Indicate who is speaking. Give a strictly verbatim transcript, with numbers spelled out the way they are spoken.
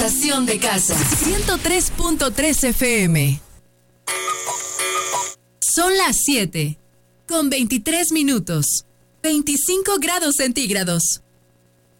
Speaker 1: Estación de casa. ciento tres punto tres F M. Son las siete, con veintitrés minutos, veinticinco grados centígrados.